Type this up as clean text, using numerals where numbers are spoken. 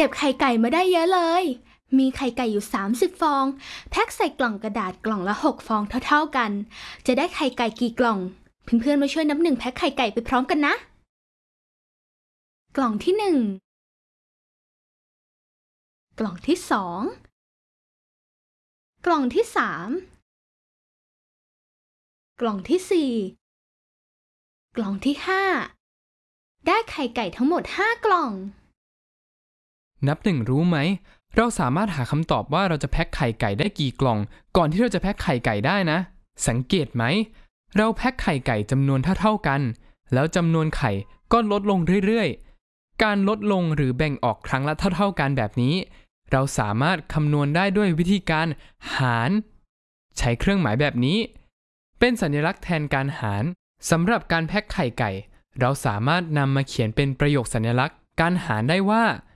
ก็บไข่ไก่มาได้เยอะเลยมีไข่ไก่อยู่30ฟองแพ็คใส่กล่องกระดาษกล่องละ6ฟองเท่าๆกันจะได้ไข่ไก่กี่กล่องเพื่อนๆมาช่วยนับ1แพ็คไข่ไก่ไปพร้อมกันนะกล่องที่1กล่องที่2กล่องที่3กล่องที่4กล่องที่5ได้ไข่ไก่ทั้งหมด5กล่องนับหนึ่งรู้ไหมเราสามารถหาคำตอบว่าเราจะแพ็คไข่ไก่ได้กี่กล่องก่อนที่เราจะแพ็คไข่ไก่ได้นะสังเกตไหมเราแพ็คไข่ไก่จำนวนเท่าๆกันแล้วจำนวนไข่ก็ลดลงเรื่อยๆการลดลงหรือแบ่งออกครั้งละเท่าๆกันแบบนี้เราสามารถคำนวณได้ด้วยวิธีการหารใช้เครื่องหมายแบบนี้เป็นสัญลักษณ์แทนการหารสำหรับการแพ็คไข่ไก่เราสามารถนำมาเขียนเป็นประโยคสัญลักษณ์การหารได้ว่า